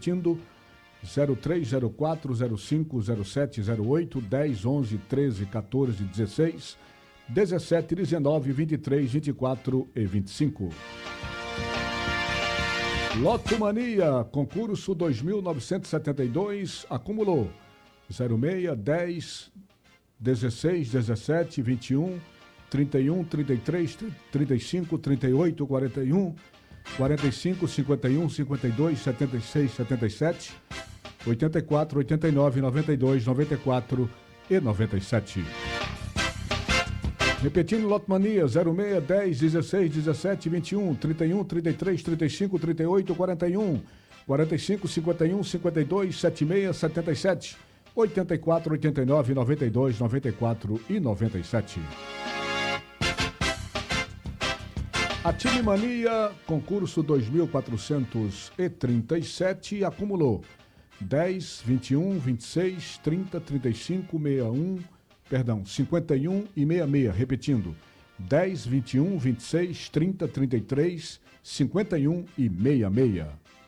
repetindo, 03, 04, 05, 07, 08, 10, 11, 13, 14, 16, 17, 19, 23, 24 e 25. Loto Mania, concurso 2.972, acumulou 06, 10, 16, 17, 21, 31, 33, 35, 38, 41, 45, 51, 52, 76, 77, 84, 89, 92, 94 e 97. Repetindo, Loto Mania, 06, 10, 16, 17, 21, 31, 33, 35, 38, 41, 45, 51, 52, 76, 77, 84, 89, 92, 94 e 97. A Time Mania, concurso 2.437, acumulou 10, 21, 26, 30, 35, 51 e 66, repetindo, 10, 21, 26, 30, 33, 51 e 66.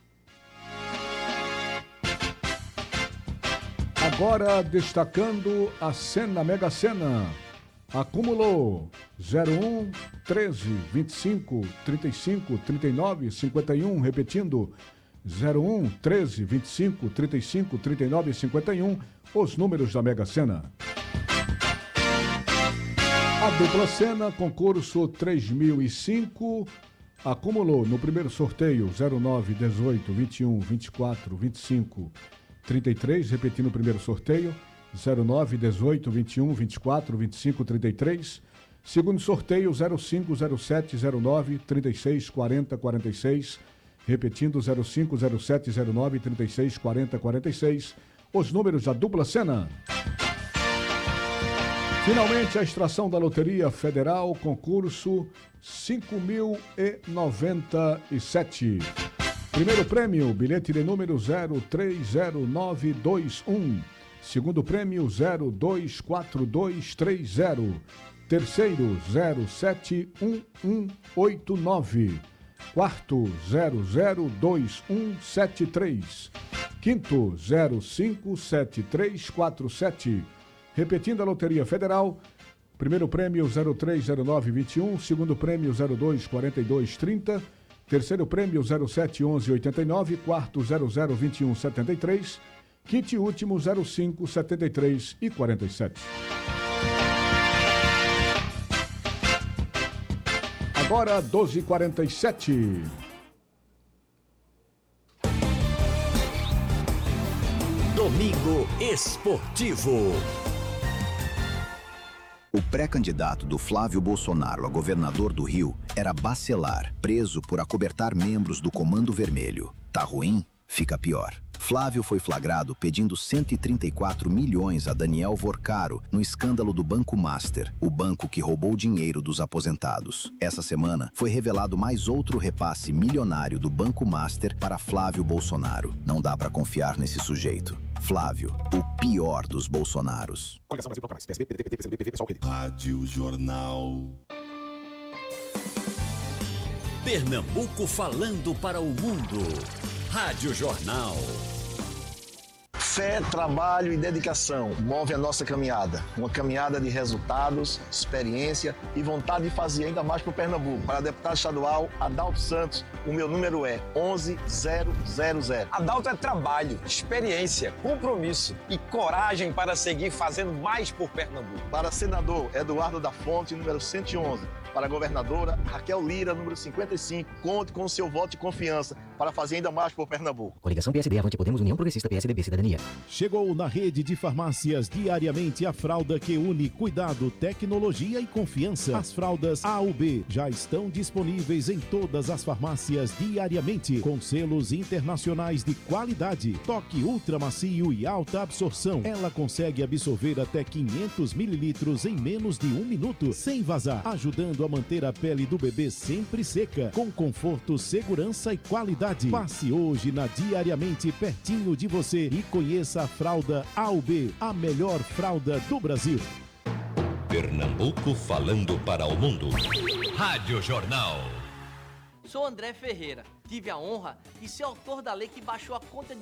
Agora destacando a Mega Sena, acumulou 01, 13, 25, 35, 39, 51, repetindo, 01, 13, 25, 35, 39 e 51, os números da Mega Sena. A dupla Sena, concurso 3005, acumulou no primeiro sorteio 09, 18, 21, 24, 25, 33, repetindo o primeiro sorteio, 09, 18, 21, 24, 25, 33. Segundo sorteio, 05, 07, 09, 36, 40, 46. Repetindo, 05, 07, 09, 36, 40, 46. Os números da dupla Sena. Finalmente, a extração da Loteria Federal, concurso 5.097. Primeiro prêmio, bilhete de número 030921. Segundo prêmio, 024230. Terceiro, 071189. Quarto, 002173. Quinto, 057347. Repetindo a Loteria Federal, primeiro prêmio 030921, segundo prêmio 024230, terceiro prêmio 071189, quarto 002173, quinto e último 0573 e 47. Agora 12h47. Domingo Esportivo. O pré-candidato do Flávio Bolsonaro a governador do Rio era Bacelar, preso por acobertar membros do Comando Vermelho. Tá ruim? Fica pior. Flávio foi flagrado pedindo 134 milhões a Daniel Vorcaro no escândalo do Banco Master, o banco que roubou dinheiro dos aposentados. Essa semana foi revelado mais outro repasse milionário do Banco Master para Flávio Bolsonaro. Não dá pra confiar nesse sujeito. Flávio, o pior dos Bolsonaros. Rádio Jornal. Pernambuco falando para o mundo. Rádio Jornal. Fé, trabalho e dedicação move a nossa caminhada. Uma caminhada de resultados, experiência e vontade de fazer ainda mais para o Pernambuco. Para deputado estadual Adalto Santos, o meu número é 11000. Adalto é trabalho, experiência, compromisso e coragem para seguir fazendo mais por Pernambuco. Para senador Eduardo da Fonte, número 111. Para a governadora Raquel Lira, número 55. Conte com o seu voto de confiança para fazer ainda mais por Pernambuco. Coligação PSD, Avante Podemos, União Progressista, PSDB, Cidadania. Chegou na rede de farmácias diariamente a fralda que une cuidado, tecnologia e confiança. As fraldas A/B já estão disponíveis em todas as farmácias diariamente, com selos internacionais de qualidade. Toque ultra macio e alta absorção. Ela consegue absorver até 500 mililitros em menos de 1 minuto, sem vazar, ajudando a manter a pele do bebê sempre seca, com conforto, segurança e qualidade. Passe hoje na Diariamente pertinho de você e conheça a fralda A/B, a melhor fralda do Brasil. Pernambuco falando para o mundo. Rádio Jornal. Sou André Ferreira. Tive a honra de ser autor da lei que baixou a conta de